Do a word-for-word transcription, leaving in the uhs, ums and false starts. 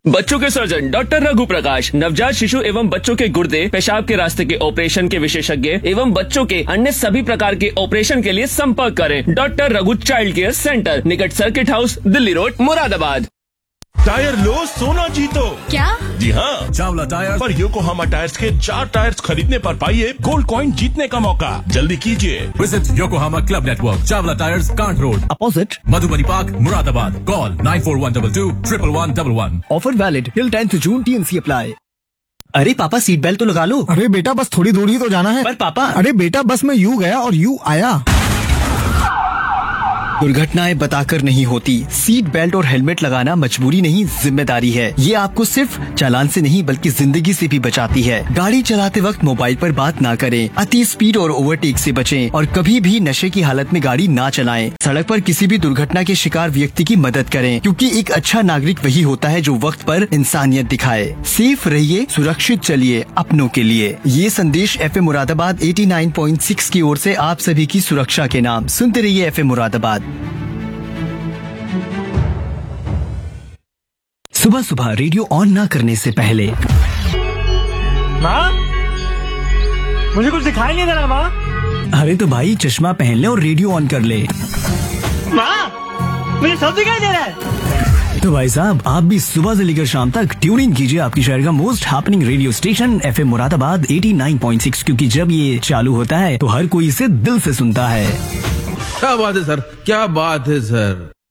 बच्चों के surgeon doctor Raghu प्रकाश, नवजात शिशु एवं बच्चों के गुर्दे पेशाब के रास्ते के ऑपरेशन के विशेषज्ञ एवं बच्चों के अन्य सभी प्रकार के ऑपरेशन के लिए संपर्क करें। Doctor Raghu child care centre, निकट circuit house, Delhi road, Moradabad. Tyre लो सोना जीतो। क्या? जी हाँ, चावला टायर पर योकोहामा टायर्स के चार टायर्स खरीदने पर पाइए गोल्ड कॉइन जीतने का मौका। जल्दी कीजिए। Visit Yokohama club network, Chawla tyres, can't road, opposite Madhubani park, Moradabad. Call nine four one two to triple one double one. Offer valid till tenth June, T N C apply. अरे पापा, सीट बेल्ट तो लगा लो। अरे बेटा, बस थोड़ी दूर ही तो जाना है। पर पापा। अरे बेटा, बस में यू गया और यू आया। दुर्घटनाएं बताकर नहीं होती, सीट बेल्ट और हेलमेट लगाना मजबूरी नहीं, जिम्मेदारी है। ये आपको सिर्फ चालान से नहीं बल्कि जिंदगी से भी बचाती है। गाड़ी चलाते वक्त मोबाइल पर बात ना करें, अति स्पीड और ओवरटेक से बचें और कभी भी नशे की हालत में गाड़ी ना चलाएं। सड़क पर किसी भी दुर्घटना के शिकार व्यक्ति की मदद करें, क्योंकि एक अच्छा नागरिक वही होता है जो वक्त पर इंसानियत दिखाए। सेफ रहिए, सुरक्षित चलिए, अपनों के लिए। ये संदेश एफ एम मुरादाबाद नवासी पॉइंट छह की ओर से आप सभी की सुरक्षा के नाम। सुनते रहिए एफ एम मुरादाबाद। सुबह सुबह रेडियो ऑन ना करने से पहले माँ, मुझे कुछ दिखाई नहीं दे रहा माँ। अरे तो भाई चश्मा पहन ले और रेडियो ऑन कर ले। माँ, मुझे सब दिखाई दे रहा है। तो भाई साहब, आप भी सुबह से लेकर शाम तक ट्यून इन कीजिए आपकी शहर का most happening radio station F M Moradabad नवासी पॉइंट छह, क्योंकि जब ये चालू होता है तो हर कोई इसे दिल से सुनता है। क्या बात है सर, क्या बात है सर।